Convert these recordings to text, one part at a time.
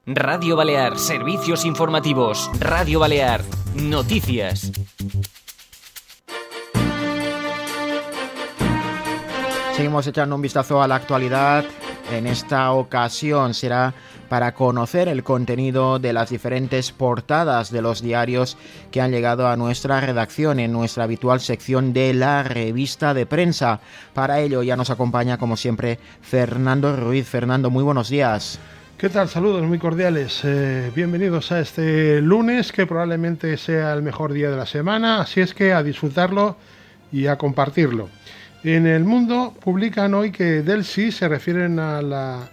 Radio Balear, servicios informativos. Radio Balear, noticias. Seguimos echando un vistazo a la actualidad. En esta ocasión será para conocer el contenido de las diferentes portadas de los diarios que han llegado a nuestra redacción en nuestra habitual sección de la revista de prensa. Para ello ya nos acompaña, como siempre, Fernando Ruiz. Fernando, muy buenos días. ¿Qué tal? Saludos muy cordiales. Bienvenidos a este lunes, que probablemente sea el mejor día de la semana, así es que a disfrutarlo y a compartirlo. En El Mundo publican hoy que Delcy, se refieren a la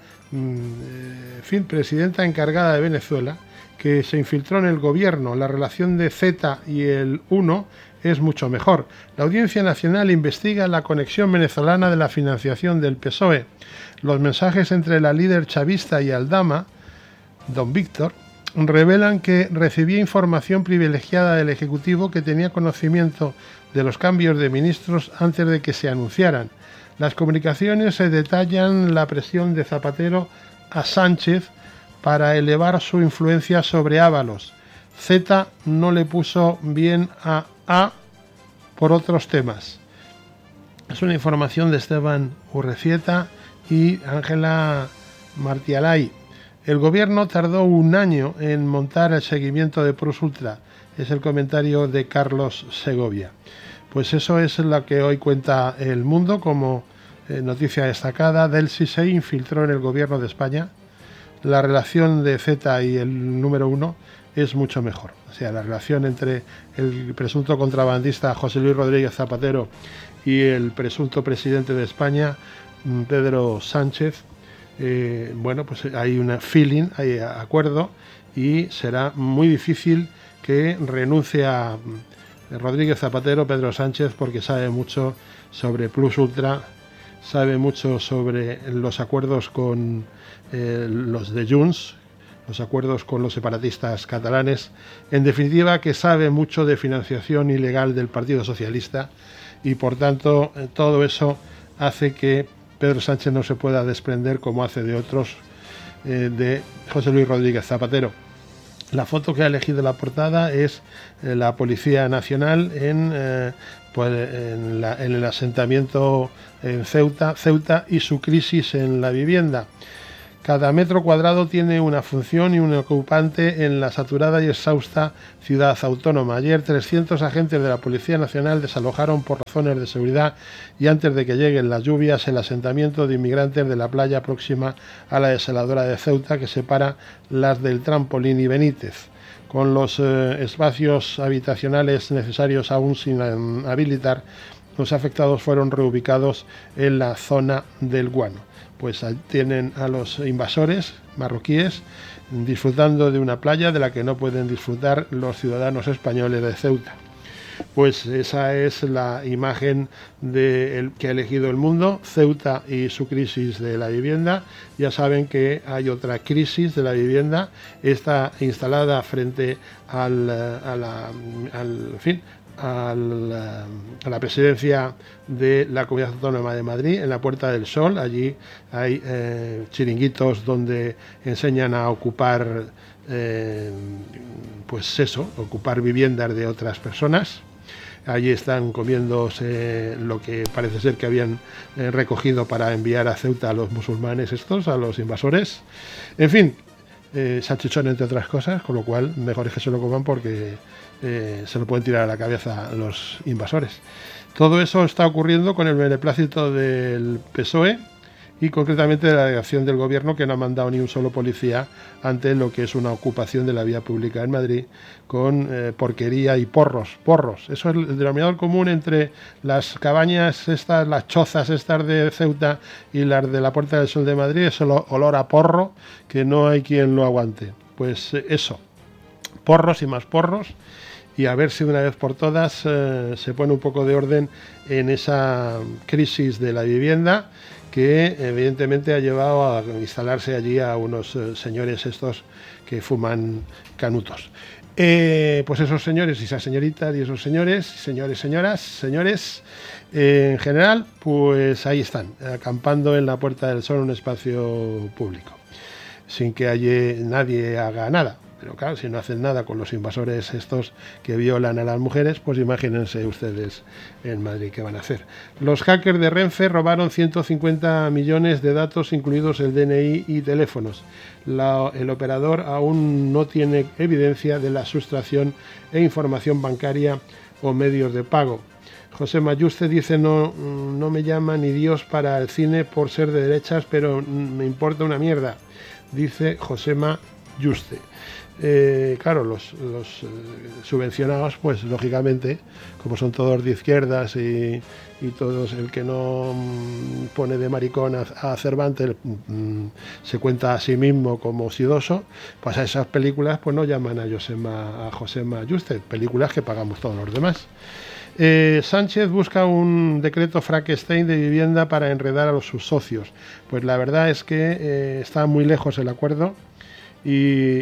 presidenta encargada de Venezuela, que se infiltró en el gobierno. La relación de Z y el 1 es mucho mejor. La Audiencia Nacional investiga la conexión venezolana de la financiación del PSOE. Los mensajes entre la líder chavista y Aldama, don Víctor, revelan que recibía información privilegiada del Ejecutivo, que tenía conocimiento de los cambios de ministros antes de que se anunciaran. Las comunicaciones se detallan la presión de Zapatero a Sánchez para elevar su influencia sobre Ábalos. Z no le puso bien a A por otros temas. Es una información de Esteban Urrecieta y Ángela Martialay. El gobierno tardó un año en montar el seguimiento de Plus Ultra. Es el comentario de Carlos Segovia. Pues eso es lo que hoy cuenta El Mundo como noticia destacada. Delcy se infiltró en el gobierno de España. La relación de Z y el número 1 es mucho mejor. O sea, la relación entre el presunto contrabandista José Luis Rodríguez Zapatero y el presunto presidente de España, Pedro Sánchez, pues hay un feeling, hay acuerdo, y será muy difícil que renuncie a Rodríguez Zapatero Pedro Sánchez, porque sabe mucho sobre Plus Ultra, sabe mucho sobre los acuerdos con los de Junts, los acuerdos con los separatistas catalanes, en definitiva que sabe mucho de financiación ilegal del Partido Socialista, y por tanto todo eso hace que Pedro Sánchez no se pueda desprender, como hace de otros, de José Luis Rodríguez Zapatero. La foto que ha elegido la portada es la Policía Nacional en el asentamiento en Ceuta y su crisis en la vivienda. Cada metro cuadrado tiene una función y un ocupante en la saturada y exhausta ciudad autónoma. Ayer 300 agentes de la Policía Nacional desalojaron por razones de seguridad y antes de que lleguen las lluvias el asentamiento de inmigrantes de la playa próxima a la desaladora de Ceuta, que separa las del Trampolín y Benítez. Con los espacios habitacionales necesarios aún sin habilitar, los afectados fueron reubicados en la zona del Guano. Pues tienen a los invasores marroquíes disfrutando de una playa de la que no pueden disfrutar los ciudadanos españoles de Ceuta. Pues esa es la imagen que ha elegido El Mundo, Ceuta y su crisis de la vivienda. Ya saben que hay otra crisis de la vivienda, está instalada frente a la presidencia de la Comunidad Autónoma de Madrid, en la Puerta del Sol. Allí hay chiringuitos donde enseñan a ocupar ocupar viviendas de otras personas. Allí están comiéndose lo que parece ser que habían recogido para enviar a Ceuta a los musulmanes a los invasores. En fin, salchichón entre otras cosas, con lo cual mejor es que se lo coman, porque se lo pueden tirar a la cabeza los invasores. Todo eso está ocurriendo con el beneplácito del PSOE y concretamente de la delegación del gobierno, que no ha mandado ni un solo policía ante lo que es una ocupación de la vía pública en Madrid con porquería y porros. Eso es el denominador común entre las cabañas estas, las chozas estas de Ceuta y las de la Puerta del Sol de Madrid, es el olor a porro que no hay quien lo aguante. Pues eso, porros y más porros, y a ver si de una vez por todas se pone un poco de orden en esa crisis de la vivienda, que evidentemente ha llevado a instalarse allí a unos señores estos que fuman canutos. Pues esos señores y esas señoritas y esos señores, señores, en general, pues ahí están, acampando en la Puerta del Sol, un espacio público. sin que nadie haga nada. Pero claro, si no hacen nada con los invasores estos que violan a las mujeres, pues imagínense ustedes en Madrid qué van a hacer. Los hackers de Renfe robaron 150 millones de datos, incluidos el DNI y teléfonos. El operador aún no tiene evidencia de la sustracción e información bancaria o medios de pago. José Mayuste dice: no me llama ni Dios para el cine por ser de derechas, pero me importa una mierda, dice José Mayuste. Claro, los subvencionados, pues lógicamente, como son todos de izquierdas y todos, el que no pone de maricón a Cervantes se cuenta a sí mismo como sidoso, pues a esas películas pues no llaman a José Mayuste, películas que pagamos todos los demás. Sánchez busca un decreto Frankenstein de vivienda para enredar a sus socios. Pues la verdad es que está muy lejos el acuerdo. Y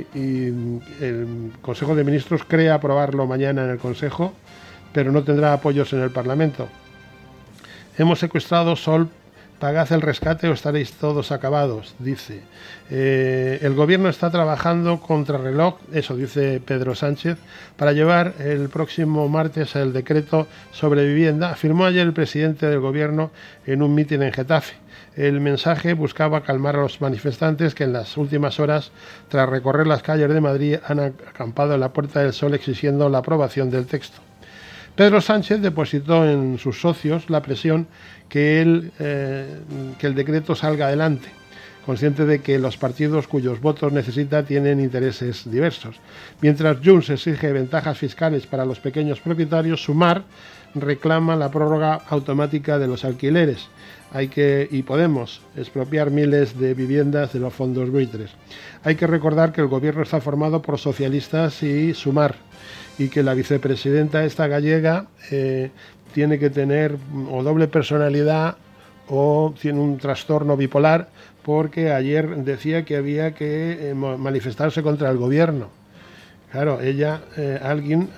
el Consejo de Ministros cree aprobarlo mañana en el Consejo, pero no tendrá apoyos en el Parlamento. Hemos secuestrado Sol, pagad el rescate o estaréis todos acabados, dice. El gobierno está trabajando contrarreloj, eso dice Pedro Sánchez, para llevar el próximo martes el decreto sobre vivienda, afirmó ayer el presidente del gobierno en un mitin en Getafe. El mensaje buscaba calmar a los manifestantes que en las últimas horas, tras recorrer las calles de Madrid, han acampado en la Puerta del Sol exigiendo la aprobación del texto. Pedro Sánchez depositó en sus socios la presión que el decreto salga adelante, consciente de que los partidos cuyos votos necesita tienen intereses diversos. Mientras Junts exige ventajas fiscales para los pequeños propietarios, Sumar reclama la prórroga automática de los alquileres. Y Podemos expropiar miles de viviendas de los fondos buitres. Hay que recordar que el gobierno está formado por socialistas y Sumar, y que la vicepresidenta esta gallega tiene que tener o doble personalidad o tiene un trastorno bipolar, porque ayer decía que había que manifestarse contra el gobierno. Claro, ella, alguien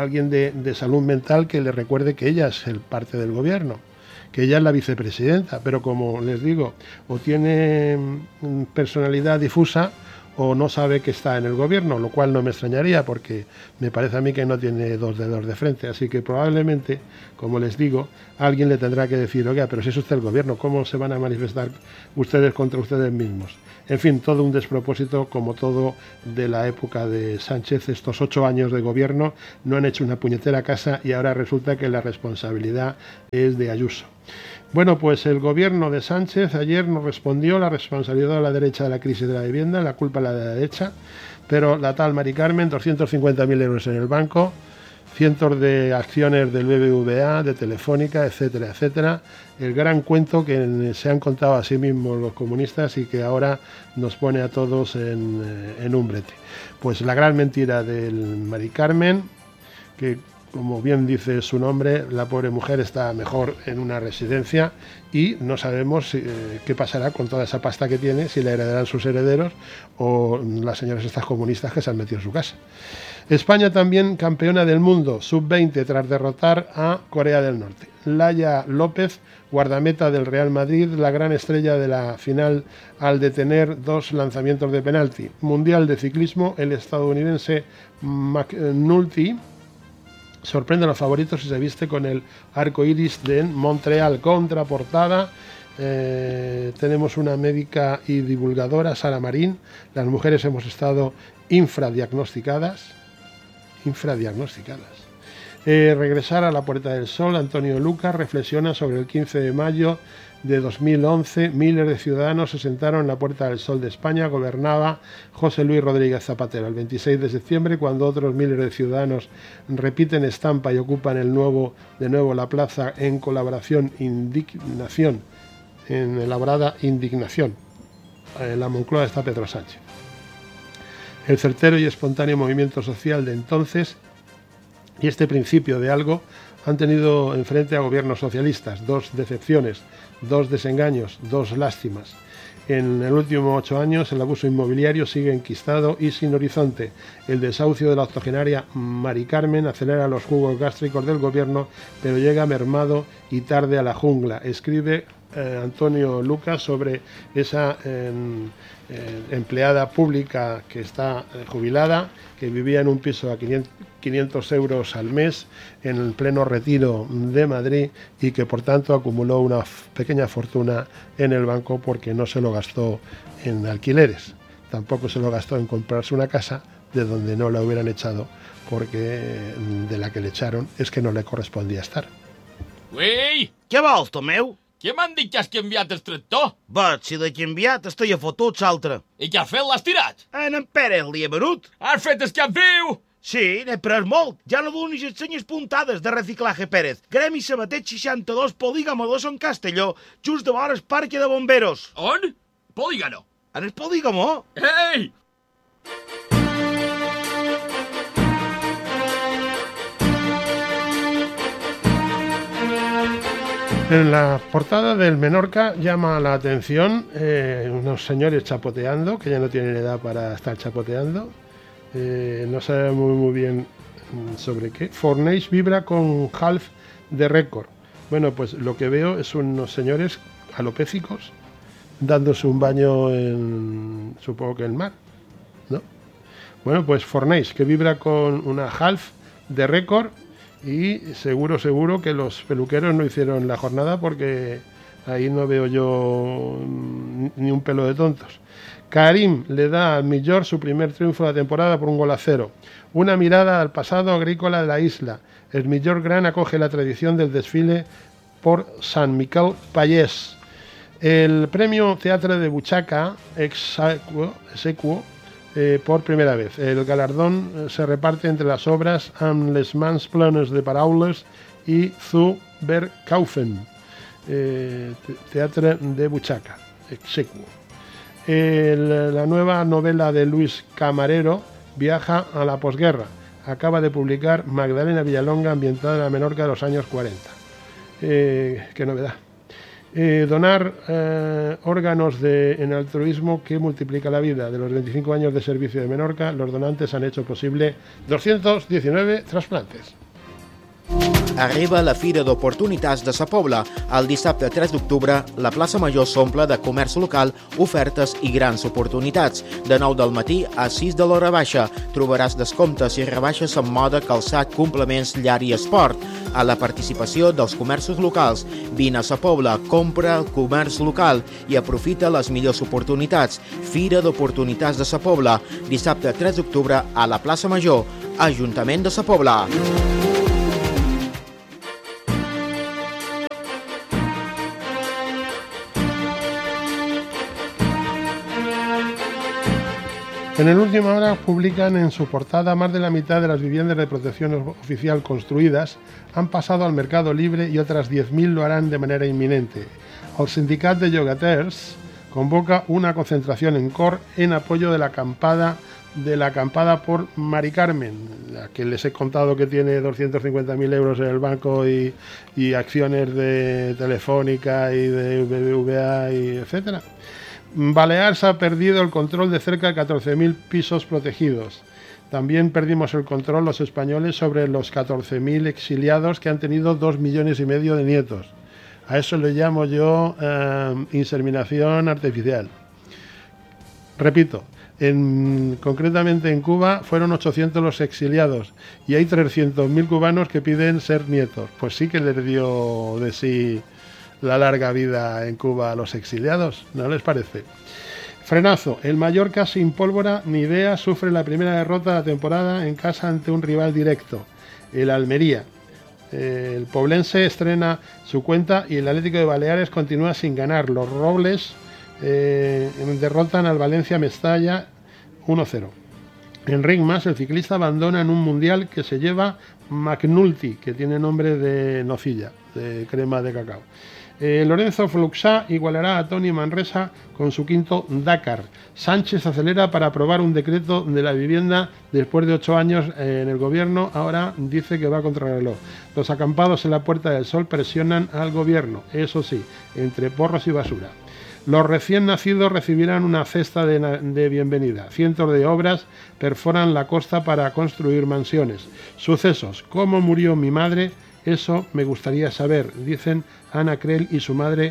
de salud mental que le recuerde que ella es parte del gobierno, que ella es la vicepresidenta, pero como les digo, o tiene personalidad difusa o no sabe que está en el gobierno, lo cual no me extrañaría porque me parece a mí que no tiene dos dedos de frente, así que probablemente, como les digo, alguien le tendrá que decir: oiga, pero si es usted el gobierno, ¿cómo se van a manifestar ustedes contra ustedes mismos? En fin, todo un despropósito, como todo de la época de Sánchez. Estos 8 años de gobierno no han hecho una puñetera casa y ahora resulta que la responsabilidad es de Ayuso. Bueno, pues el gobierno de Sánchez ayer nos respondió: la responsabilidad de la derecha de la crisis de la vivienda, la culpa es la de la derecha, pero la tal Mari Carmen, 250.000 euros en el banco, cientos de acciones del BBVA, de Telefónica, etcétera, etcétera. El gran cuento que se han contado a sí mismos los comunistas y que ahora nos pone a todos en un brete. Pues la gran mentira del Mari Carmen, que como bien dice su nombre, la pobre mujer está mejor en una residencia y no sabemos qué pasará con toda esa pasta que tiene, si la heredarán sus herederos o las señoras estas comunistas que se han metido en su casa. España también campeona del mundo, sub-20, tras derrotar a Corea del Norte. Laia López, guardameta del Real Madrid, la gran estrella de la final al detener 2 lanzamientos de penalti. Mundial de ciclismo, el estadounidense McNulty sorprende a los favoritos y se viste con el arco iris de Montreal. Contraportada, tenemos una médica y divulgadora, Sara Marín. Las mujeres hemos estado infradiagnosticadas. Regresar a la Puerta del Sol. Antonio Lucas reflexiona sobre el 15 de mayo de 2011. Miles de ciudadanos se sentaron en la Puerta del Sol de España. Gobernaba José Luis Rodríguez Zapatero. El 26 de septiembre, cuando otros miles de ciudadanos repiten estampa y ocupan de nuevo la plaza en elaborada indignación. En la Moncloa está Pedro Sánchez. El certero y espontáneo movimiento social de entonces y este principio de algo han tenido enfrente a gobiernos socialistas: 2 decepciones, 2 desengaños, 2 lástimas. En el último 8 años el abuso inmobiliario sigue enquistado y sin horizonte. El desahucio de la octogenaria Mari Carmen acelera los jugos gástricos del gobierno, pero llega mermado y tarde a la jungla, escribe Antonio Lucas sobre esa empleada pública que está jubilada, que vivía en un piso a 500 euros al mes en el pleno Retiro de Madrid y que por tanto acumuló una pequeña fortuna en el banco porque no se lo gastó en alquileres, tampoco se lo gastó en comprarse una casa de donde no la hubieran echado, porque de la que le echaron es que no le correspondía estar. Ui! Què vols, Tomeu? Què m'han dit que has canviat el tractor? Vaig, si l'he canviat, estic a fotuts altre. I què has fet? L'has tirat? En Pere l'hi he venut. Has fet el cap viu! Sí, n'he pres molt. Ja no donis les senyes puntades de Reciclaje Pérez. Gremi Sabater 62, Polígamo 2 en Castelló, just davant el Parque de Bomberos. On? Polígono. En el Polígamo? Ei! En la portada del Menorca llama la atención unos señores chapoteando, que ya no tienen edad para estar chapoteando. No sabemos muy bien sobre qué. Forneix vibra con half de récord. Bueno, pues lo que veo es unos señores alopécicos dándose un baño en, supongo que en el mar, ¿no? Bueno, pues Forneix, que vibra con una half de récord. Y seguro que los peluqueros no hicieron la jornada porque ahí no veo yo ni un pelo de tontos. Karim le da al Millor su primer triunfo de la temporada por 1-0. Una mirada al pasado agrícola de la isla. El Millor Gran acoge la tradición del desfile por San Miquel Pallés. El premio Teatre de Buchaca, ex aequo, por primera vez. El galardón se reparte entre las obras Amb les mans plenes de paraules y Zu Verkaufen, Teatre de Buchaca, exequo. La nueva novela de Luis Camarero viaja a la posguerra. Acaba de publicar Magdalena Villalonga, ambientada en la Menorca de los años 40. Qué novedad. Donar órganos en altruismo que multiplica la vida. De los 25 años de servicio de Menorca, los donantes han hecho posible 219 trasplantes. Arriba la Fira d'Oportunitats de Sa Pobla. El dissabte 3 d'octubre, la plaça Major s'omple de comerç local, ofertes i grans oportunitats. De 9 del matí a 6 de l'hora baixa trobaràs descomptes i rebaixes en moda, calçat, complements, llar i esport. A la participació dels comerços locals. Vine a Sa Pobla, compra el comerç local i aprofita les millors oportunitats. Fira d'Oportunitats de Sa Pobla. Dissabte 3 d'octubre a la plaça Major. Ajuntament de Sa Pobla. En el Última Hora publican en su portada más de la mitad de las viviendas de protección oficial construidas han pasado al mercado libre y otras 10.000 lo harán de manera inminente. El Sindicat de Llogaters convoca una concentración en Cor en apoyo de la acampada por Mari Carmen, la que les he contado que tiene 250.000 euros en el banco y acciones de Telefónica y de BBVA y etcétera. Baleares ha perdido el control de cerca de 14.000 pisos protegidos. También perdimos el control los españoles sobre los 14.000 exiliados que han tenido 2,5 millones de nietos. A eso le llamo yo inseminación artificial. Repito, concretamente en Cuba fueron 800 los exiliados y hay 300.000 cubanos que piden ser nietos. Pues sí que les dio de sí la larga vida en Cuba a los exiliados, ¿no les parece? Frenazo. El Mallorca sin pólvora ni idea sufre la primera derrota de la temporada en casa ante un rival directo, el Almería. El Poblense estrena su cuenta y el Atlético de Baleares continúa sin ganar. Los Robles derrotan al Valencia Mestalla 1-0. En Ringmas, el ciclista abandona en un mundial que se lleva McNulty, que tiene nombre de nocilla, de crema de cacao. Lorenzo Fluxá igualará a Tony Manresa con su quinto Dakar. Sánchez acelera para aprobar un decreto de la vivienda después de 8 años en el gobierno. Ahora dice que va contra el reloj. Los acampados en la Puerta del Sol presionan al gobierno, eso sí, entre porros y basura. Los recién nacidos recibirán una cesta de bienvenida. Cientos de obras perforan la costa para construir mansiones. Sucesos. ¿Cómo murió mi madre? Eso me gustaría saber, dicen Ana Creel y su madre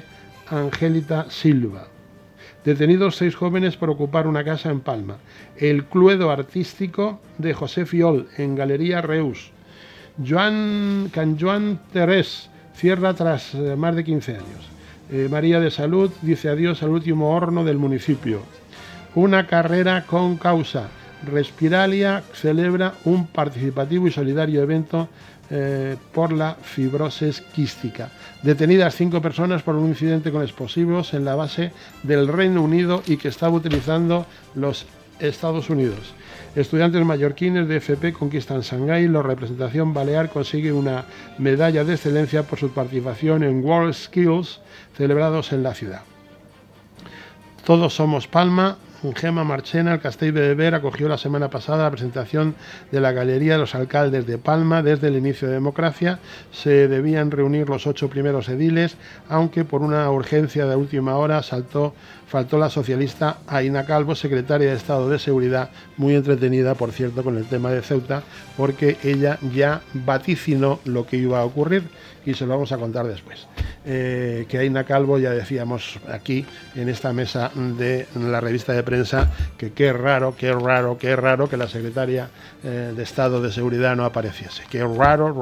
Angelita Silva. Detenidos 6 jóvenes por ocupar una casa en Palma. El Cluedo artístico de José Fiol en Galería Reus. Can Joan Terés cierra tras más de 15 años. María de Salud dice adiós al último horno del municipio. Una carrera con causa. Respiralia celebra un participativo y solidario evento por la fibrosis quística. Detenidas 5 personas por un incidente con explosivos en la base del Reino Unido y que estaba utilizando los Estados Unidos. Estudiantes mallorquines de FP conquistan Shanghái. La representación balear consigue una medalla de excelencia por su participación en World Skills celebrados en la ciudad. Todos somos Palma. Gemma Marchena, el Castell de Beber, acogió la semana pasada la presentación de la Galería de los Alcaldes de Palma. Desde el inicio de democracia se debían reunir los 8 primeros ediles, aunque por una urgencia de última hora faltó la socialista Aina Calvo, secretaria de Estado de Seguridad, muy entretenida, por cierto, con el tema de Ceuta, porque ella ya vaticinó lo que iba a ocurrir y se lo vamos a contar después. Que Aina Calvo, ya decíamos aquí en esta mesa de la revista de prensa, que qué raro que la secretaria de Estado de Seguridad no apareciese. Qué raro.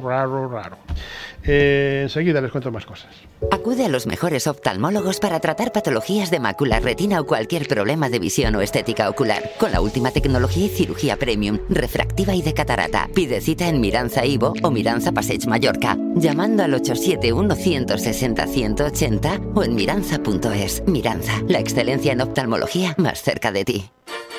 Enseguida les cuento más cosas. Acude a los mejores oftalmólogos para tratar patologías de mácula, retina o cualquier problema de visión o estética ocular. Con la última tecnología y cirugía premium, refractiva y de catarata. Pide cita en Miranza Ivo o Miranza Passeig Mallorca, llamando al 871-160-180 o en miranza.es. Miranza, la excelencia en oftalmología más cerca de ti.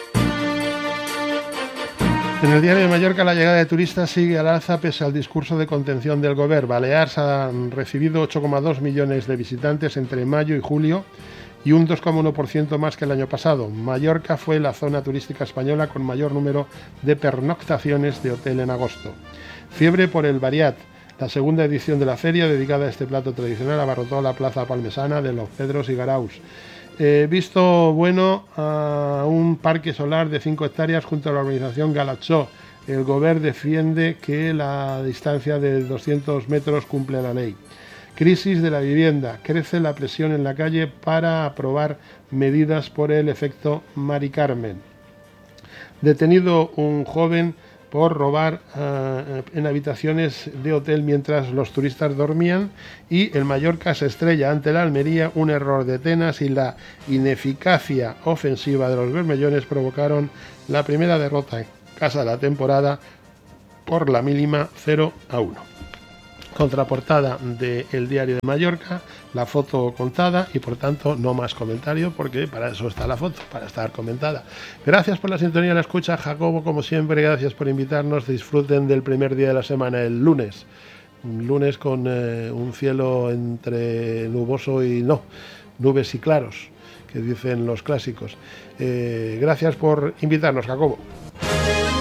En el Diario de Mallorca, la llegada de turistas sigue al alza pese al discurso de contención del Govern. Balears han recibido 8,2 millones de visitantes entre mayo y julio y un 2,1% más que el año pasado. Mallorca fue la zona turística española con mayor número de pernoctaciones de hotel en agosto. Fiebre por el Bariat. La segunda edición de la feria, dedicada a este plato tradicional, abarrotó la plaza palmesana de Los Pedros y Garaus. Visto bueno a un parque solar de 5 hectáreas junto a la organización Galaxó. El Govern defiende que la distancia de 200 metros cumple la ley. Crisis de la vivienda. Crece la presión en la calle para aprobar medidas por el efecto Mari Carmen. Detenido un joven por robar en habitaciones de hotel mientras los turistas dormían, y el Mallorca se estrella ante la Almería. Un error de Tenas y la ineficacia ofensiva de los bermellones provocaron la primera derrota en casa de la temporada por la mínima 0-1. Contraportada del Diario de Mallorca, la foto contada y por tanto no más comentario, porque para eso está la foto, para estar comentada. Gracias por la sintonía y la escucha, Jacobo, como siempre, gracias por invitarnos. Disfruten del primer día de la semana, el lunes. Un lunes con un cielo entre nuboso y nubes y claros, que dicen los clásicos. Gracias por invitarnos, Jacobo.